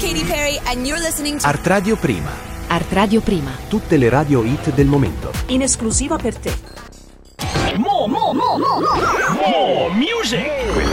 Katy Perry and you're listening to Art Radio Prima. Art Radio Prima. Tutte le radio hit del momento. In esclusiva per te. More music.